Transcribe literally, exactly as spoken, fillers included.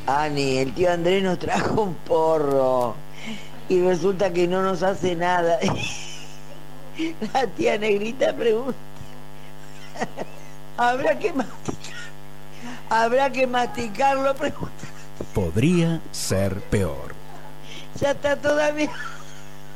Ani, el tío Andrés nos trajo un porro y resulta que no nos hace nada. La tía Negrita pregunta, ¿habrá que masticar? ¿Habrá que masticarlo? Pregunta. Podría ser peor. Ya está todavía.